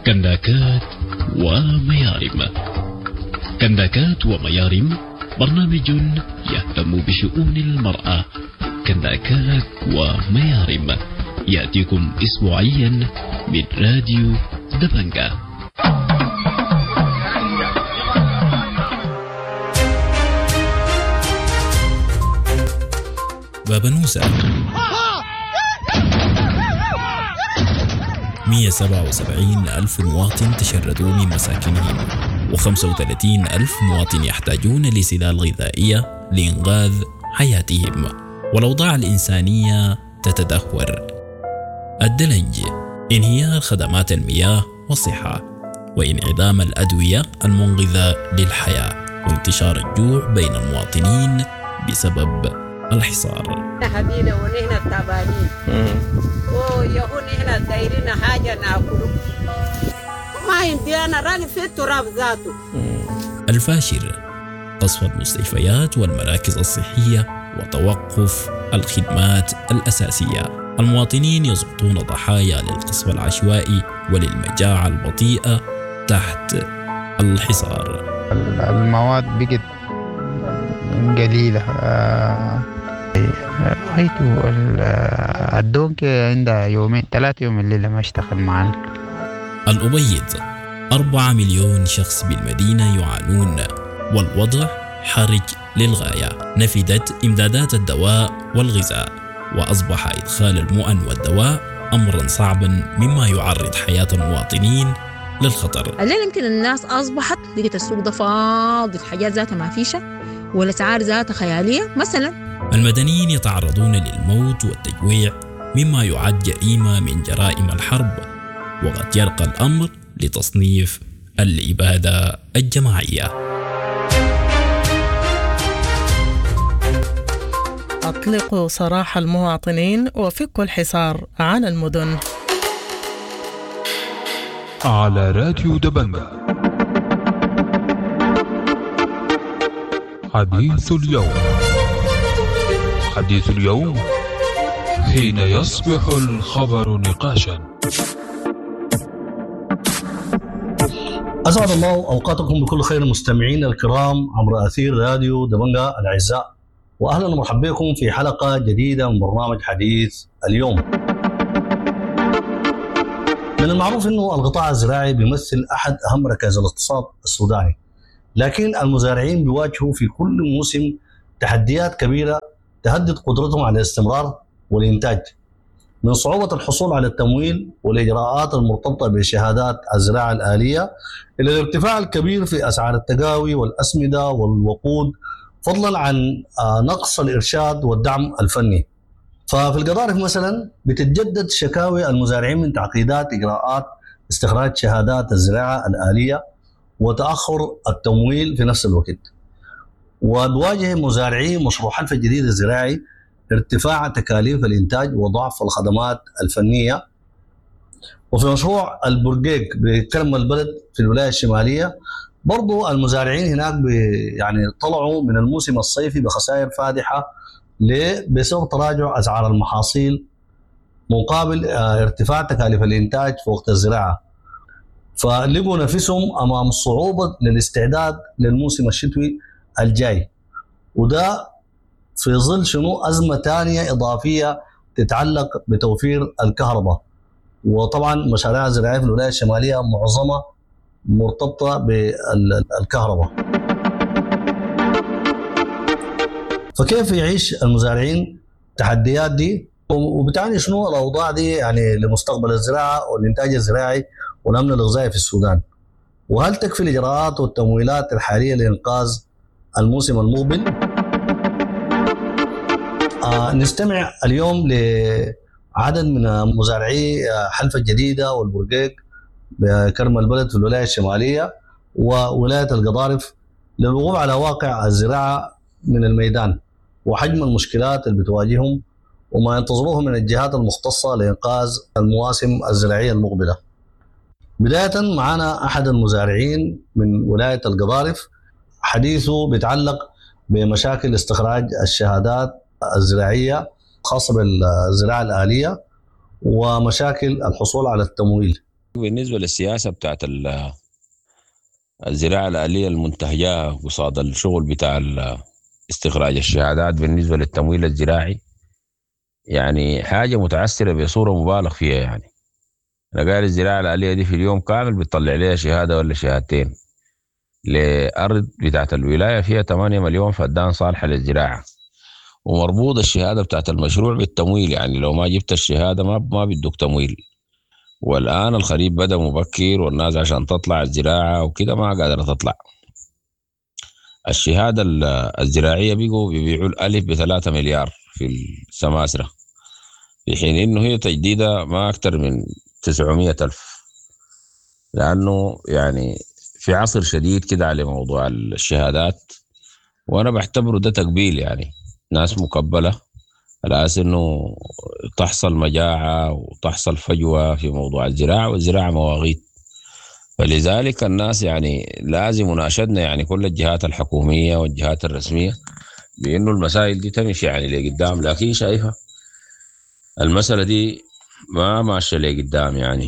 كنداكات وميارم. كنداكات وميارم برنامج يهتم بشؤون المرأة. كنداكات وميارم يأتيكم أسبوعيا من راديو دبنجة. بابا نوسة 177 ألف مواطن تشردوا من مساكنهم، و35 ألف مواطن يحتاجون لسلال غذائية لإنقاذ حياتهم، والأوضاع الإنسانية تتدهور. الدلج، انهيار خدمات المياه والصحة، وانعدام الأدوية المنقذة للحياة، وانتشار الجوع بين المواطنين بسبب الحصار. حبيبنا ونحن التعبانين ويهون نحن دايرين حاجة ناكله ما يمدينا راني في التراب ذاته. الفاشر، قصف المستشفيات والمراكز الصحية وتوقف الخدمات الأساسية. المواطنين يسقطون ضحايا للقصف العشوائي وللمجاعة البطيئة تحت الحصار. المواد بقت قليلة. رأيته الدونك عندها يومين 3 يوم الليلة ما اشتغل معنا. الأبيض، 4 مليون شخص بالمدينة يعانون، والوضع حرج للغاية. نفدت إمدادات الدواء والغذاء، وأصبح إدخال المؤن والدواء أمرا صعبا مما يعرض حياة المواطنين للخطر. الليل يمكن الناس أصبحت لقيت السوق ده فاضي، الحاجات ذاتها ما فيشة والأسعار ذاتها خيالية. مثلا المدنيين يتعرضون للموت والتجويع مما يعد جريمة من جرائم الحرب، وقد يرقى الأمر لتصنيف الإبادة الجماعية. أطلقوا سراح المواطنين وفكوا الحصار عن المدن. على راديو دبنجة حديث اليوم. حديث اليوم حين يصبح الخبر نقاشا. أسعد الله أوقاتكم بكل خير مستمعين الكرام عبر أثير راديو دبنجة الأعزاء، وأهلا ومرحبا بكم في حلقة جديدة من برنامج حديث اليوم. من المعروف أنه القطاع الزراعي بيمثل أحد أهم ركائز الاقتصاد السوداني، لكن المزارعين بيواجهوا في كل موسم تحديات كبيرة تهدد قدرتهم على الاستمرار والإنتاج، من صعوبة الحصول على التمويل والإجراءات المرتبطة بشهادات الزراعة الآلية، إلى الارتفاع الكبير في أسعار التقاوي والأسمدة والوقود، فضلا عن نقص الإرشاد والدعم الفني. ففي القضارف مثلا بتتجدد شكاوي المزارعين من تعقيدات إجراءات استخراج شهادات الزراعة الآلية وتأخر التمويل في نفس الوقت. وبواجه مزارعي مشروع حلف الجديد الزراعي ارتفاع تكاليف الإنتاج وضعف الخدمات الفنية. وفي مشروع البرقيق بكرم البلد في الولاية الشمالية برضو المزارعين هناك يعني طلعوا من الموسم الصيفي بخسائر فادحة بسبب تراجع أسعار المحاصيل مقابل ارتفاع تكاليف الإنتاج في وقت الزراعة، فلقوا نفسهم أمام صعوبة للاستعداد للموسم الشتوي الجاي. وده في ظل شنو أزمة تانية إضافية تتعلق بتوفير الكهرباء، وطبعا مشاريع الزراعية في الولاية الشمالية معظمها مرتبطة بالكهرباء. فكيف يعيش المزارعين التحديات دي، وبتعني شنو الأوضاع دي يعني لمستقبل الزراعة والإنتاج الزراعي والأمن الغذائي في السودان، وهل تكفي الإجراءات والتمويلات الحالية لإنقاذ الموسم المقبل؟ نستمع اليوم لعدد من مزارعي حلف الجديدة والبرقيق بكرم البلد في الولاية الشمالية وولاية القضارف للوقوف على واقع الزراعة من الميدان وحجم المشكلات اللي بتواجههم وما ينتظروه من الجهات المختصة لإنقاذ المواسم الزراعية المقبلة. بداية معنا أحد المزارعين من ولاية القضارف، حديثه بيتعلق بمشاكل استخراج الشهادات الزراعية خاصة بالزراعة الآلية ومشاكل الحصول على التمويل. بالنسبة للسياسة بتاعت الزراعة الآلية المنتهجة قصاد الشغل بتاع استخراج الشهادات بالنسبة للتمويل الزراعي، يعني حاجة متعسرة بصورة مبالغ فيها. يعني أنا قال الزراعة الآلية دي في اليوم كامل بتطلع لها شهادة ولا شهادتين لأرض بتاعت الولاية فيها 8 مليون فدان صالحة للزراعة، ومربوط الشهادة بتاعت المشروع بالتمويل. يعني لو ما جبت الشهادة ما بيدوك تمويل. والآن الخريف بدأ مبكر والناس عشان تطلع الزراعة وكده ما قادرة تطلع. الشهادة الزراعية بيبيعوا الألف ب3 مليار في السماسرة، في حين إنه هي تجديدها ما أكتر من 900,000. لأنه يعني في عصر شديد كده على موضوع الشهادات، وأنا بعتبره ده تقبيل. يعني ناس مقبلة على أساس إنه تحصل مجاعة وتحصل فجوة في موضوع الزراعة، والزراعة مواغيد. فلذلك الناس يعني لازم مناشدنا يعني كل الجهات الحكومية والجهات الرسمية بأنه المسائل دي تمشي يعني لقدام. لكن شايفة المسألة دي ما ماشية لقدام يعني،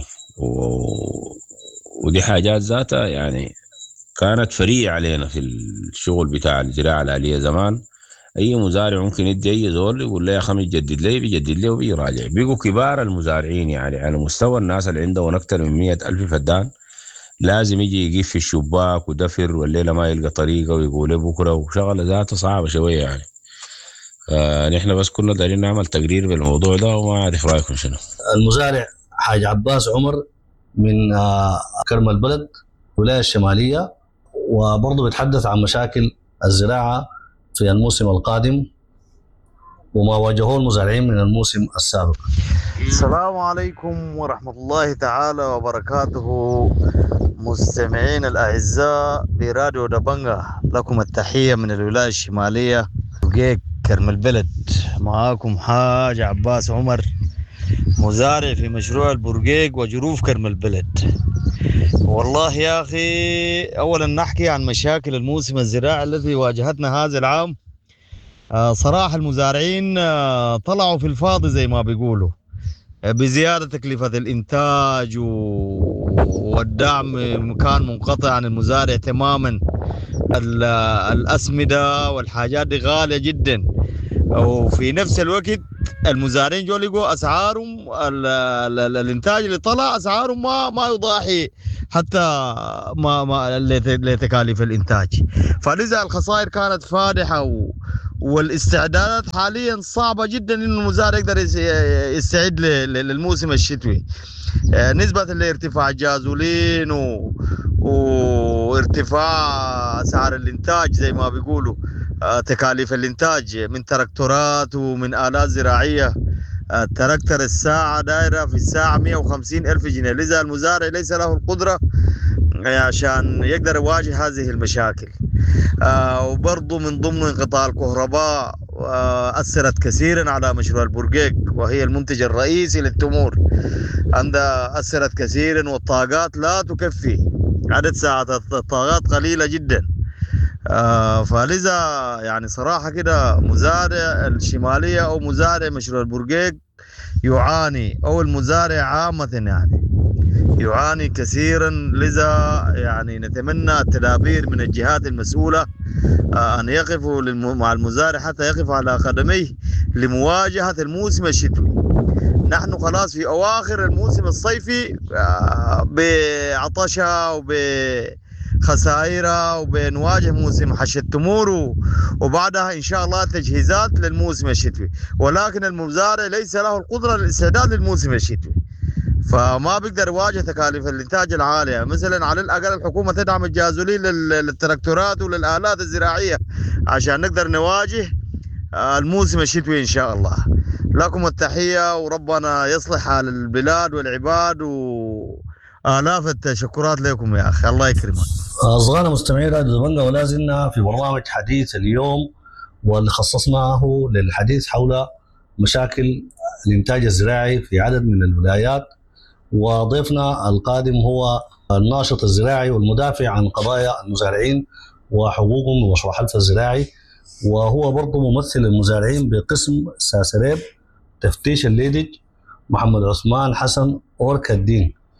ودي حاجات ذاتها يعني كانت فرية علينا في الشغل بتاع الزراعة الآلية زمان. أي مزارع ممكن يدي أي زول يقول له يا أخي يجدد لي، بيجدد لي وبيراجع. بيقوا كبار المزارعين يعني على مستوى الناس اللي عندهم أكثر من 100,000 فدان لازم يجي يقف في الشباك ودفر والليلة ما يلقى طريقة ويقول بكرة، وشغلة ذاته صعبة شوية يعني. نحن بس كنا دارين نعمل تقرير بالموضوع ده وما أعرف رأيكم شنو. المزارع حاج عباس عمر من كرم البلد الولاية الشمالية، وبرضه بيتحدث عن مشاكل الزراعة في الموسم القادم وما واجهوه المزارعين من الموسم السابق. السلام عليكم ورحمة الله تعالى وبركاته. مستمعين الأعزاء براديو دبنجة، لكم التحية من الولاية الشمالية برقيق كرم البلد. معاكم حاج عباس عمر، مزارع في مشروع البرقيق وجروف كرم البلد. والله يا أخي، أولا نحكي عن مشاكل الموسم الزراعي الذي واجهتنا هذا العام. صراحة المزارعين طلعوا في الفاضي زي ما بيقولوا، بزيادة تكلفة الإنتاج والدعم كان منقطع عن المزارع تماما. الأسمدة والحاجات دي غالية جدا، وفي نفس الوقت المزارعين جو لقوا أسعارهم الإنتاج اللي طلع أسعارهم ما يضاحي حتى ما لتكاليف الإنتاج. فلذا الخسائر كانت فادحة، والاستعدادات حاليا صعبة جدا إن المزارع يقدر يستعد للموسم الشتوي، نسبة لارتفاع الجازولين وارتفاع أسعار الإنتاج زي ما بيقولوا، تكاليف الإنتاج من تراكتورات ومن آلات زراعية. التراكتر الساعة دائرة في الساعة 150,000 جنيه. لذا المزارع ليس له القدرة عشان يقدر يواجه هذه المشاكل. وبرضو من ضمن انقطاع الكهرباء أثرت كثيرا على مشروع البرقيق، وهي المنتج الرئيسي للتمور. عندها أثرت كثيرا، والطاقات لا تكفي، عدد ساعات الطاقات قليلة جدا. فلذا يعني صراحة كده مزارع الشمالية أو مزارع مشروع البرقيق يعاني، أو المزارع عامة يعني يعاني كثيرا. لذا يعني نتمنى التدابير من الجهات المسؤولة أن يقفوا مع المزارع حتى يقف على قدميه لمواجهة الموسم الشتوي. نحن خلاص في أواخر الموسم الصيفي بعطشة وبخسائر، وبنواجه موسم حش التمور، وبعدها إن شاء الله تجهيزات للموسم الشتوي. ولكن المزارع ليس له القدرة للاستعداد للموسم الشتوي، فما بيقدر يواجه تكاليف الانتاج العالية. مثلا على الأقل الحكومة تدعم الجازولين للتراكتورات وللآلات الزراعية عشان نقدر نواجه الموسم الشتوي إن شاء الله. لكم التحية، وربنا يصلح حال البلاد والعباد، وآلاف التشكرات لكم يا أخي، الله يكرمك. أصغرنا مستمعين راديو دبنجة، ولا زلنا في برنامج حديث اليوم، واللي خصصناه للحديث حول مشاكل الإنتاج الزراعي في عدد من الولايات. وضيفنا القادم هو الناشط الزراعي والمدافع عن قضايا المزارعين وحقوقهم ومشروع حلف الزراعي، وهو برضه ممثل المزارعين بقسم ساسريب تفتيش الليدج، محمد عثمان حسن أورك الدين.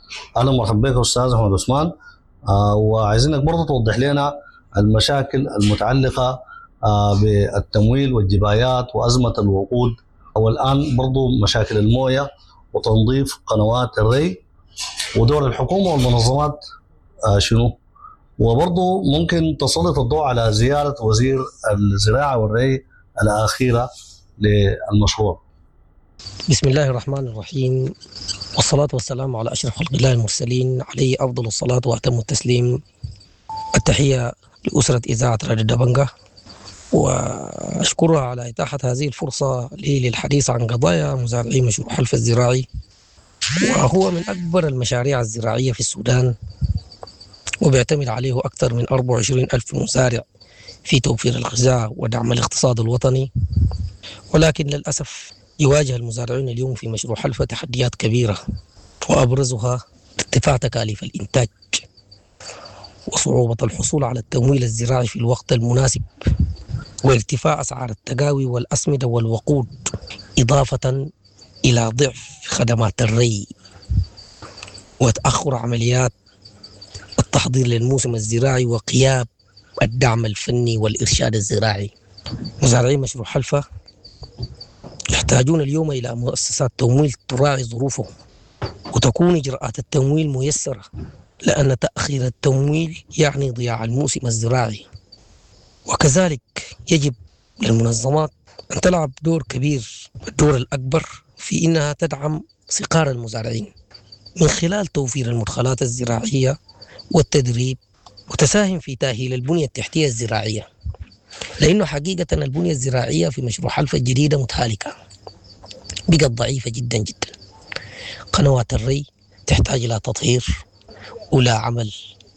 أهلا مرحبا بك أستاذ أحمد عثمان. وعايزينك برضه توضح لنا المشاكل المتعلقة بالتمويل والجبايات وأزمة الوقود، والآن برضه مشاكل الموية وتنظيف قنوات الري، ودور الحكومة والمنظمات شنو؟ وبرضه ممكن تسلط الضوء على زيارة وزير الزراعة والري الأخيرة للمشروع. بسم الله الرحمن الرحيم، والصلاة والسلام على أشرف خلق الله المرسلين، عليه أفضل الصلاة وأتم التسليم. التحية لأسرة إذاعة راديو دبنجة، وأشكرها على إتاحة هذه الفرصة لي للحديث عن قضايا مزارعي مشروع حلف الزراعي، وهو من أكبر المشاريع الزراعية في السودان، وبيعتمد عليه أكثر من 24,000 مزارع في توفير الغذاء ودعم الاقتصاد الوطني. ولكن للأسف يواجه المزارعون اليوم في مشروع حلفة تحديات كبيرة، وأبرزها ارتفاع تكاليف الإنتاج وصعوبة الحصول على التمويل الزراعي في الوقت المناسب، وارتفاع أسعار التقاوي والأسمدة والوقود، إضافة إلى ضعف خدمات الري وتأخر عمليات التحضير للموسم الزراعي وغياب الدعم الفني والإرشاد الزراعي. مزارعي مشروع حلفة يحتاجون اليوم إلى مؤسسات تمويل تراعي ظروفهم، وتكون إجراءات التمويل ميسرة، لأن تأخير التمويل يعني ضياع الموسم الزراعي. وكذلك يجب للمنظمات أن تلعب دور كبير، الدور الأكبر، في إنها تدعم صغار المزارعين من خلال توفير المدخلات الزراعية والتدريب، وتساهم في تأهيل البنية التحتية الزراعية، لأنه حقيقة البنية الزراعية في مشروع حلفة الجديدة متهالكة، بقت ضعيفة جدا جدا. قنوات الري تحتاج إلى تطهير ولا عمل،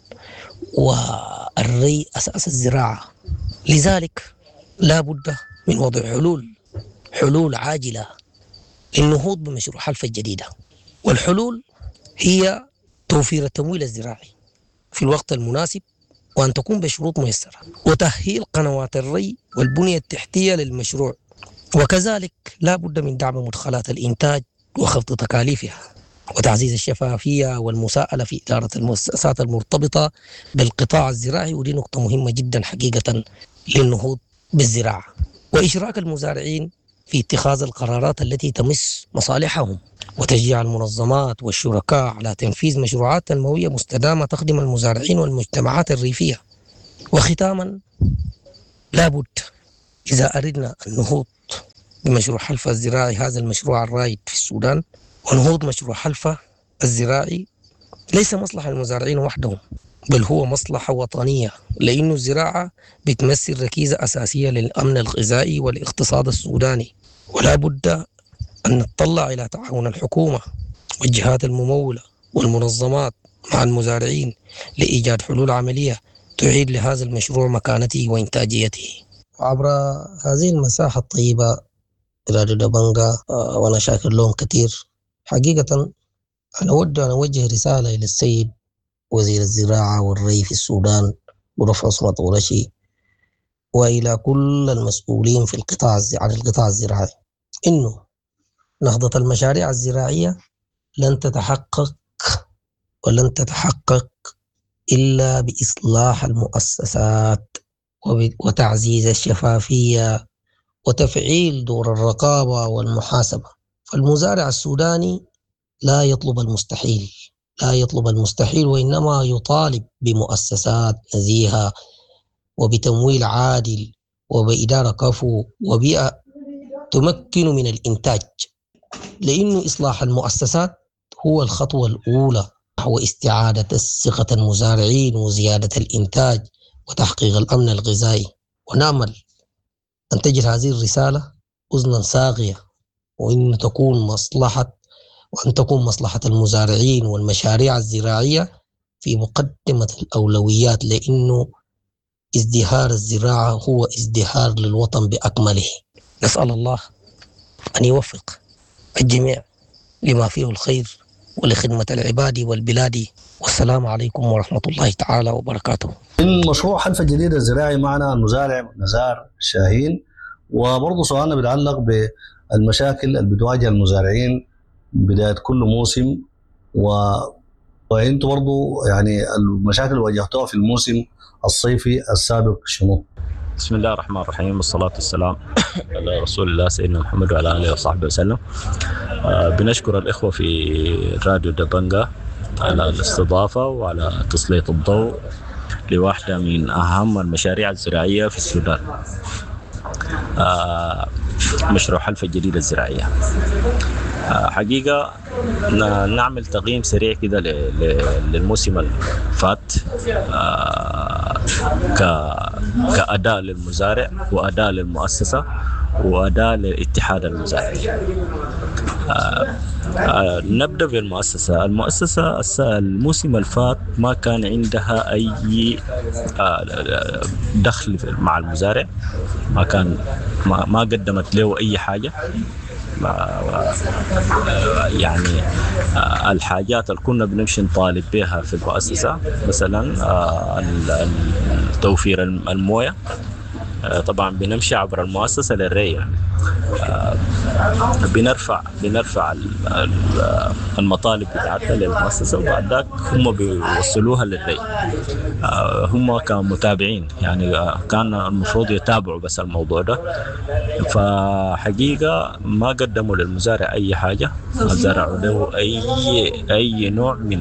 والري أساس الزراعة. لذلك لا بد من وضع حلول عاجلة للنهوض بمشروع حلفة الجديدة، والحلول هي توفير التمويل الزراعي في الوقت المناسب، وأن تكون بشروط ميسرة، وتأهيل قنوات الري والبنية التحتية للمشروع. وكذلك لا بد من دعم مدخلات الإنتاج وخفض تكاليفها، وتعزيز الشفافية والمساءلة في إدارة المؤسسات المرتبطة بالقطاع الزراعي، ودي نقطة مهمة جدا حقيقة للنهوض بالزراعة، وإشراك المزارعين في اتخاذ القرارات التي تمس مصالحهم، وتشجيع المنظمات والشركاء على تنفيذ مشروعات تنموية مستدامة تخدم المزارعين والمجتمعات الريفية. وختاما، لابد إذا أردنا النهوض بمشروع حلفة الزراعي، هذا المشروع الرائد في السودان، ونهوض مشروع حلفة الزراعي ليس مصلحة المزارعين وحدهم، بل هو مصلحة وطنية، لأن الزراعة بتمثل ركيزة أساسية للأمن الغذائي والاقتصاد السوداني. ولا بد أن نتطلع إلى تعاون الحكومة والجهات الممولة والمنظمات مع المزارعين لإيجاد حلول عملية تعيد لهذا المشروع مكانته وإنتاجيته. عبر هذه المساحة الطيبة راديو دبنجة، وأنا شاكر لهم كثير حقيقة. أنا أود أن أوجه رسالة إلى السيد وزير الزراعة والري في السودان برفع عصمة ورشي، وإلى كل المسؤولين في عن القطاع الزراعي، إنه نهضة المشاريع الزراعية لن تتحقق إلا بإصلاح المؤسسات وتعزيز الشفافية وتفعيل دور الرقابة والمحاسبة. فالمزارع السوداني لا يطلب المستحيل، وإنما يطالب بمؤسسات نزيهة وبتمويل عادل وبإدارة كفو وبيئة تمكن من الإنتاج، لأن إصلاح المؤسسات هو الخطوة الأولى نحو استعادة ثقة المزارعين وزيادة الإنتاج وتحقيق الأمن الغذائي. ونأمل أن تجد هذه الرسالة أذنا صاغية، وأن تكون مصلحة المزارعين والمشاريع الزراعية في مقدمة الأولويات، لأنه ازدهار الزراعة هو ازدهار للوطن بأكمله. نسأل الله أن يوفق الجميع لما فيه الخير ولخدمة العباد والبلاد، والسلام عليكم ورحمة الله تعالى وبركاته. من مشروع حلفة الجديدة الزراعي معنا المزارع نزار شاهين، وبرضه سؤالنا بيتعلق بالمشاكل اللي بتواجه المزارعين بداية كل موسم، وانتم برضو يعني المشاكل اللي واجهتوها في الموسم الصيفي السابق شنو؟ بسم الله الرحمن الرحيم، والصلاة والسلام على رسول الله سيدنا محمد وعلى آله وصحبه وسلم. بنشكر الإخوة في راديو دبنجا على الاستضافة وعلى تسليط الضوء لواحدة من أهم المشاريع الزراعية في السودان، مشروع حلف الجديدة الزراعية. حقيقة نعمل تقييم سريع كده للموسم الفات كأداء للمزارع وأداء للمؤسسة وأداء للاتحاد المزارعي. نبدأ بالمؤسسة. المؤسسة الموسم الفات ما كان عندها أي دخل مع المزارع، ما قدمت له أي حاجة. يعني الحاجات اللي كنا بنمشي نطالب بها في المؤسسة مثلا توفير الموية، طبعا بنمشي عبر المؤسسة للري، يعني بنرفع المطالب بتاعتها للمؤسسة وبعد ذاك هم بيوصلوها للري. هم كمتابعين يعني كان المفروض يتابعوا بس الموضوع ده، فحقيقة ما قدموا للمزارع أي حاجة، ما زرعوا له أي نوع من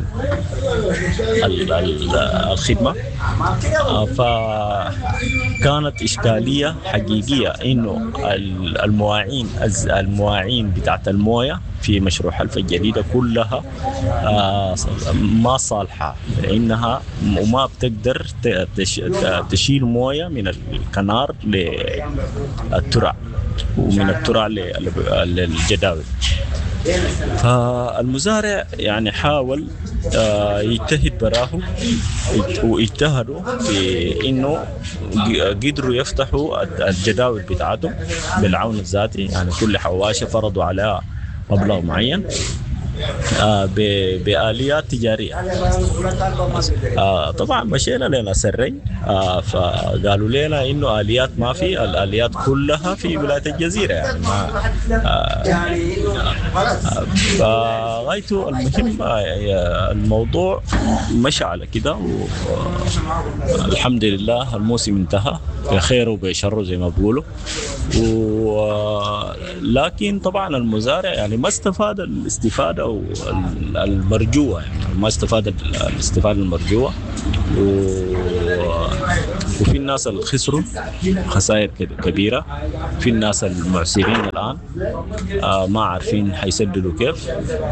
الخدمة. فكانت إشكالية حقيقية إنه المواعين بتاعت الموية في مشروع حلف الجديدة كلها ما صالحة، لأنها وما بتقدر تشيل موية من الكنار للترع ومن الترع للجداول. فالمزارع يعني حاول يجتهد براه واجتهدوا في انه قدروا يفتحوا الجداول بتاعتهم بالعون الذاتي، يعني كل حواشة فرضوا عليها مبلغ معين بآليات تجارية. طبعا مشينا لنا سرين، فقالوا لنا إنه آليات ما في، الآليات كلها في ولاية الجزيرة، يعني ما فغايته المهم الموضوع مشى على كده، والحمد لله الموسم انتهى بخير وبشر زي ما بقولوا. لكن طبعا المزارع يعني ما استفاد الاستفادة المرجوة، يعني ما استفاد الاستفادة المرجوة، وفي الناس اللي خسروا خسائر كبيرة، في الناس المعسرين الآن ما عارفين حيسددوا كيف.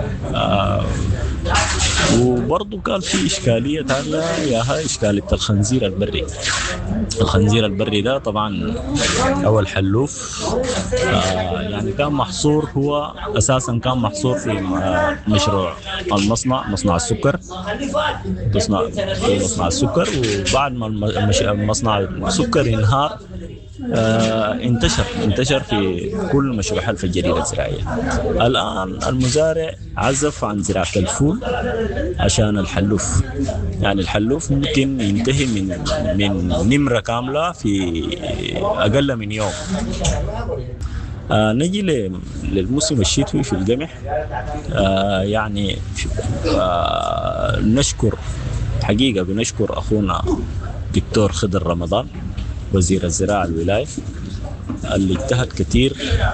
وبرضو كان في إشكالية تانية، ياها إشكالية الخنزير البري. الخنزير البري ده طبعا أول حلوف يعني كان محصور، هو أساسا كان محصور في مشروع مصنع السكر، مصنع السكر. وبعد ما مصنع السكر انهار انتشر في كل مشروع حلف الجديدة الزراعية. الآن المزارع عزف عن زراعة الفول عشان الحلوف، يعني الحلوف ممكن ينتهي من نمرة كاملة في أقل من يوم. نجي للموسم الشتوي في القمح. يعني نشكر حقيقة، بنشكر أخونا دكتور خضر رمضان وزير الزراعة الولاية اللي اجتهد كتير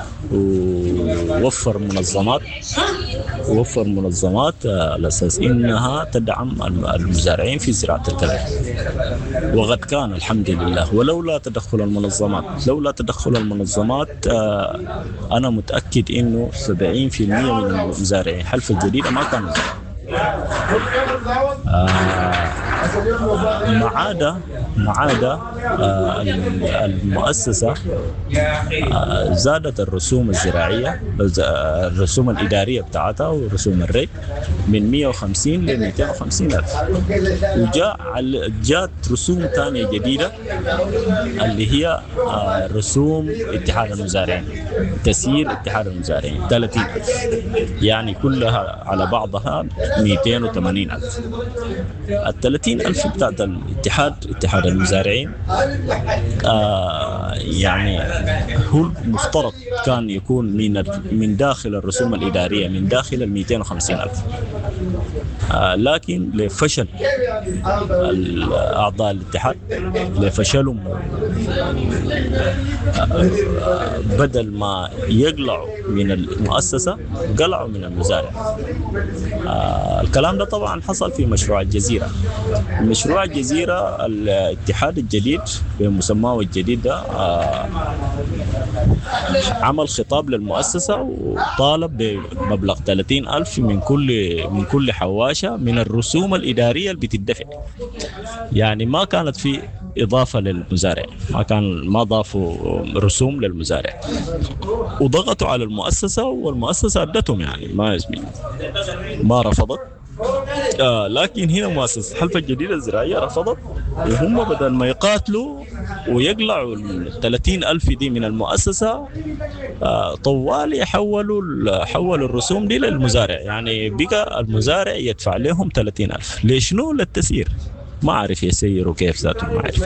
ووفر منظمات على أساس إنها تدعم المزارعين في زراعة القمح، وقد كان الحمد لله. ولولا تدخل المنظمات أنا متأكد إنه 70% من المزارعين حلف الجديدة ما كانوا ما عدا المؤسسة زادت الرسوم الزراعية، الرسوم الإدارية بتاعتها ورسوم الري من 150 ل 250 ألف، وجاءت رسوم تانية جديدة اللي هي رسوم اتحاد المزارعين، تسيير اتحاد المزارعين 30 ألف، يعني كلها على بعضها 280 ألف. 30 ألف بتاعت اتحاد المزارعين يعني هو المفترض كان يكون من داخل الرسوم الإدارية، من داخل 250 ألف. لكن لفشل أعضاء الاتحاد، لفشلهم بدل ما يقلعوا من المؤسسة قلعوا من المزارع. الكلام ده طبعا حصل في مشروع الجزيرة. مشروع الجزيرة الاتحاد الجديد بمسماه الجديد ده عمل خطاب للمؤسسة وطالب بمبلغ 30,000 من كل حواشة من الرسوم الإدارية اللي بتدفع. يعني ما كانت في إضافة للمزارع، ما ضافوا رسوم للمزارع، وضغطوا على المؤسسة والمؤسسة أدتهم، يعني ما رفضت. لكن هنا مؤسسة حلفة الجديدة الزراعية رفضت، وهم بدل ما يقاتلوا ويقلعوا 30,000 دي من المؤسسة طوال يحولوا الرسوم دي للمزارع. يعني بقى المزارع يدفع لهم 30,000 ليشنو؟ للتسيير. ما عارف يسيروا كيف ذاته، ما عارف.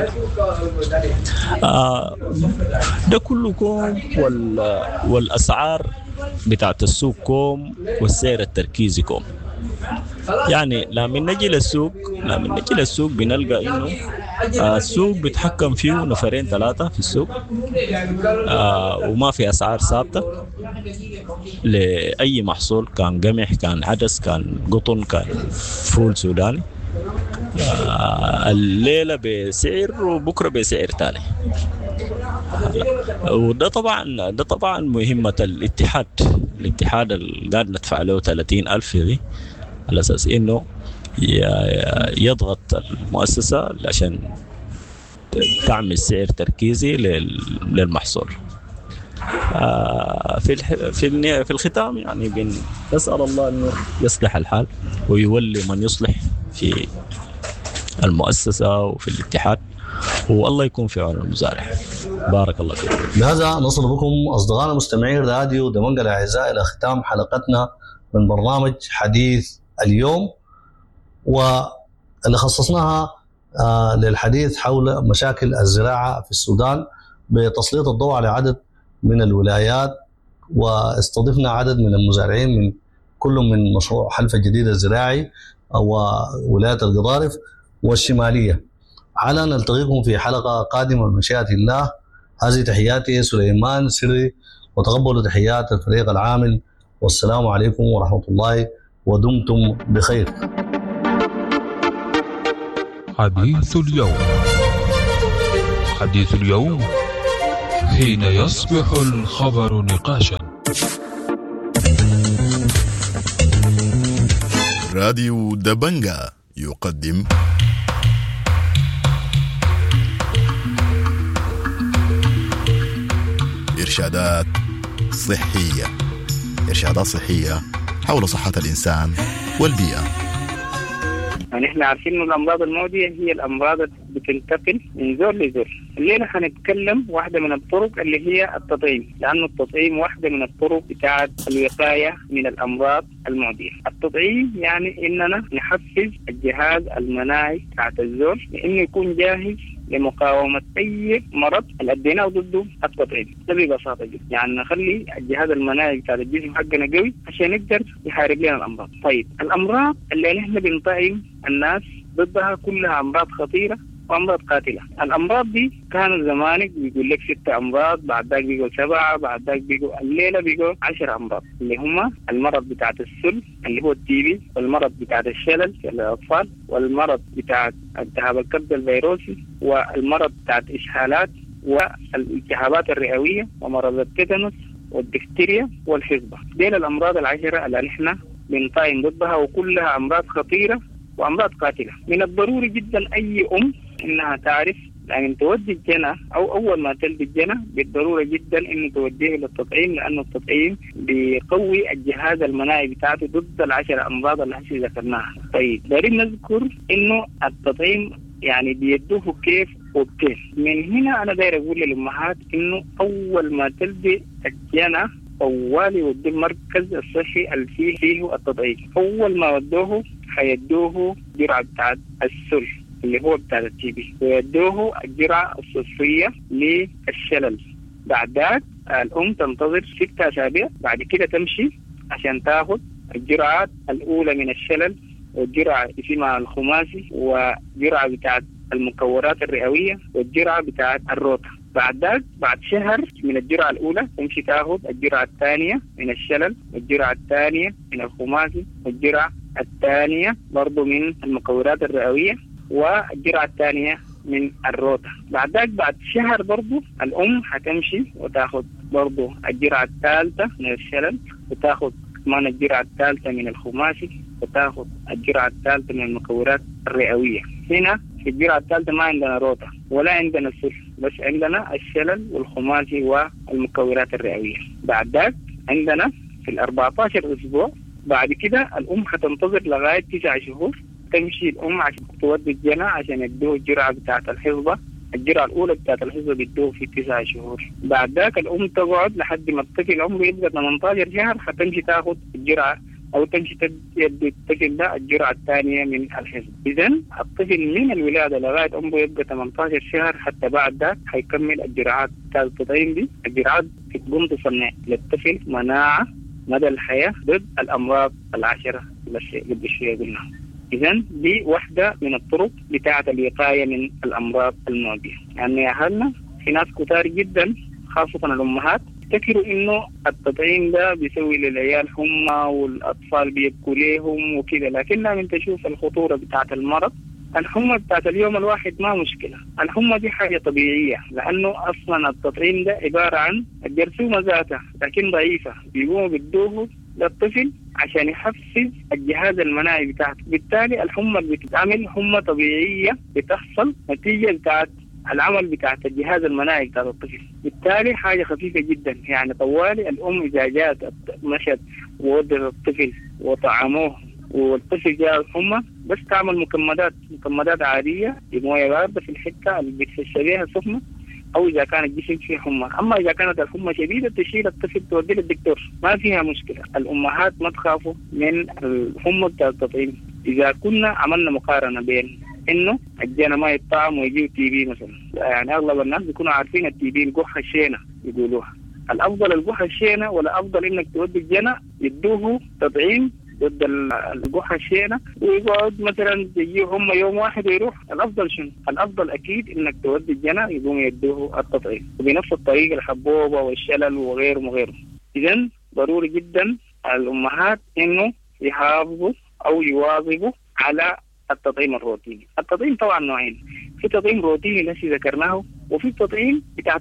ده كله كوم، والأسعار بتاعت السوق كوم، والسعر التركيزي كوم. يعني لما نجي للسوق بنلقى إنه السوق بيتحكم فيه نفرين 3 في السوق، وما في أسعار ثابتة لأي محصول، كان قمح، كان عدس، كان قطن، كان فول سوداني. الليلة بسعر وبكرة بسعر تاني. وده طبعا مهمة الاتحاد اللي قاعد ندفع له 30,000 دي، على أساس إنه يضغط المؤسسة عشان تعمل سعر تركيزي للمحصول. في الختام يعني نسأل الله إنه يصلح الحال ويولي من يصلح في المؤسسة وفي الاتحاد، والله يكون في عون المزارع. بارك الله فيكم. بهذا نصل بكم أصدقائنا مستمعين راديو دمنقة الأعزاء إلى ختام حلقتنا من برنامج حديث اليوم، واللي خصصناها للحديث حول مشاكل الزراعة في السودان بتسليط الضوء على عدد من الولايات، واستضفنا عدد من المزارعين من كل من مشروع حلفة الجديدة الزراعي وولاية القضارف والشمالية. على نلتقيكم في حلقة قادمة بمشيئة الله. هذه تحياتي سليمان سري، وتقبلوا تحيات الفريق العامل، والسلام عليكم ورحمة الله، ودمتم بخير. حديث اليوم حين يصبح الخبر نقاشا. راديو دبنجة يقدم إرشادات صحية حول صحة الإنسان والبيئة. يعني احنا عارفين ان الامراض المعدية هي الامراض اللي بتنتقل من زول لزول. الليلة هنتكلم واحدة من الطرق اللي هي التطعيم، لانه التطعيم واحدة من الطرق بتاعت الوقاية من الامراض المعدية. التطعيم يعني اننا نحفز الجهاز المناعي بتاعت الزول لانه يكون جاهز لمقاومة أي مرض اللي أديناه ضده التطعيم. ده ببساطة جدا، يعني نخلي الجهاز المناعي بتاع الجسم حقنا قوي عشان يقدر يحارب لنا الأمراض. طيب الأمراض اللي نحن بنطعم الناس ضدها كلها أمراض خطيرة وأمراض قاتلة. الأمراض دي كانوا زمانك بيقول لك 6 أمراض، بعد ذاك بيقول 7، بعد ذاك بيقول الليلة بيقول 10 أمراض، اللي هما المرض بتاعة السل اللي هو الTB، والمرض بتاعة الشلل في الأطفال، والمرض بتاعة التهاب الكبد الفيروسي، والمرض بتاعة إسهالات، والالتهابات الرئوية، ومرض التيتانوس، والدفتيريا، والحصبة. ديل الأمراض 10 اللي نحن بنطعم ضدها، وكلها أمراض خطيرة وأمراض قاتلة. من الضروري جدا أي إنها تعرف لأن تودي الجنة أو أول ما تلد الجنة بالضرورة جدا إنه توديه للتطعيم، لأنه التطعيم بيقوي الجهاز المناعي بتاعته ضد 10 أمراض اللي احنا ذكرناها. طيب دارين نذكر إنه التطعيم يعني بيدوه كيف وكيف. من هنا أنا داير أقول للأمهات إنه أول ما تلد الجنة طوالي ودي المركز الصحي اللي فيه التطعيم. أول ما ودوه حيدوه جرعة بتاعت السل اللي هو بتاع الTB، ويدوه الجرعة الصفية للشلل. بعد ذلك الأم تنتظر 6 أسابيع، بعد كده تمشي عشان تاخد الجرعات الأولى من الشلل، والجرعة اسمها الخماسي، وجرعة بتاعت المكورات الرئوية، والجرعة بتاعت الروتا. بعد ذلك بعد شهر من الجرعة الأولى تمشي تاخذ الجرعة الثانية من الشلل، والجرعة الثانية من الخماسي، والجرعة الثانية برضو من المكورات الرئوية، والجرعة الثانية من الروتا. بعد ذلك بعد شهر برضو الأم هتمشي وتاخذ برضو الجرعة الثالثة من الشلل، وتاخذ كمان الجرعة الثالثة من الخماسي، وتاخذ الجرعة الثالثة من المكورات الرئوية. هنا في الجرعة الثالثة ما عندنا روتا ولا عندنا سل، بس عندنا الشلل والخماسي والمكورات الرئوية. بعد ذلك عندنا في 14 أسبوع بعد كده الأم هتنتظر لغاية 9 شهور، تمشي الأم عشان تودي الجنة عشان يدوه الجرعة بتاعة الحصبة. الجرعة الأولى بتاعة الحصبة بيدوه في 9 شهور. بعد ذاك الأم تقعد لحد ما الطفل عمره يبقى 18 شهر، هتمشي تاخد الجرعة أو تمشي تدي الطفل ده الجرعة الثانية من الحصبة. إذن الطفل من الولادة لغاية عمره يبقى 18 شهر حتى بعد ذاك هيكمل الجرعات بتاعة التطعيم دي. الجرعات بتقوم تصنع للطفل مناعة مدى الحياة ضد الأمراض ال10 اللي شوية قلناها. إذن دي واحدة من الطرق بتاعة الوقاية من الأمراض المعدية. يعني يا أهلنا في ناس كتار جدا خاصة الأمهات تفكروا إنه التطعيم ده بيسوي للعيال حمى والأطفال بيبكوا ليهم وكده، لكننا من تشوف الخطورة بتاعة المرض. الحمى بتاعت اليوم الواحد ما مشكلة، الحمى دي حاجة طبيعية، لأنه أصلا التطعيم ده عبارة عن الجرثومة ذاتها لكن ضعيفة، بيقوموا بدوه للطفل عشان يحفز الجهاز المناعي بتاعته. بالتالي الحمى اللي بتتعمل حمى طبيعية بتحصل نتيجة بتاعت العمل بتاعت الجهاز المناعي بتاعت الطفل. بالتالي حاجة خفيفة جدا. يعني طوالي الأم إذا جاءت مشت وودت الطفل وطعموه والطفل جاء الحمى بس تعمل مكمدات عادية بموية باردة في الحتة اللي بتشبيها سخنة، أو إذا كان الجسم فيه حمى. أما إذا كانت الحمى شديدة تشيل الطفل توديه للدكتور، ما فيها مشكلة. الأمهات ما تخافوا من الحمى بتاع التطعيم. إذا كنا عملنا مقارنة بين إنه الجنة ما يطعم ويجيب تي بي مثلا، يعني أغلب الناس بيكونوا عارفين التي بي الجحة الشينة يقولوها. الأفضل الجحة الشينة ولا أفضل إنك تودي الجنة يدوه تطعيم ضد الجحة الشينة ويقعد مثلا يجيهم يوم واحد ويروح؟ الأفضل شنو؟ الأفضل أكيد إنك تودي الجنة يقوم يدوه التطعيم وبنفس الطريقة الحبوبة والشلل وغيره وغيره. إذن ضروري جدا الأمهات إنه يحافظوا أو يواظبوا على التطعيم الروتيني. التطعيم طبعا نوعين، في تطعيم روتيني الذي ذكرناه، وفي تطعيم بتاعت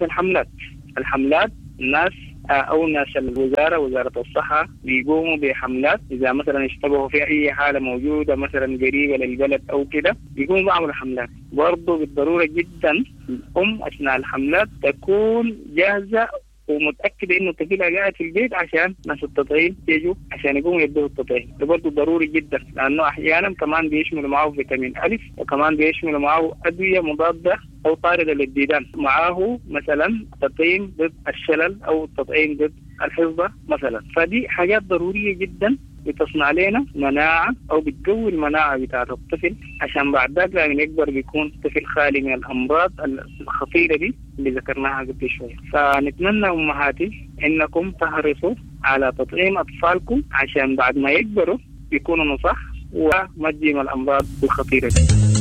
الحملات الناس أو ناس الوزارة وزارة الصحة بيقوموا بحملات. إذا مثلا اشتبهوا في أي حالة موجودة مثلا قريبة للبلد أو كده بيقوموا بعمل حملات. برضو بالضرورة جدا الأم أثناء الحملات تكون جاهزة ومتأكدة إنه طفلها قاعد في البيت عشان ناس التطعيم يجوا عشان يقوموا يدوه التطعيم. ده برضه ضروري جدا، لأنه أحيانا كمان بيشملوا معه فيتامين ألف، وكمان بيشملوا معه أدوية مضادة أو طاردة للديدان، معه مثلا تطعيم ضد الشلل أو التطعيم ضد الحصبة مثلا. فدي حاجات ضرورية جدا بتصنع لنا مناعة أو بتقوي المناعة بتاعت الطفل عشان بعد ذلك لما يكبر بيكون طفل خالي من الأمراض الخطيرة دي اللي ذكرناها قبل شوية. فنتمنى أمهاتي إنكم تحرصوا على تطعيم أطفالكم عشان بعد ما يكبروا يكونوا نصح وما تجيهم الأمراض الخطيرة دي.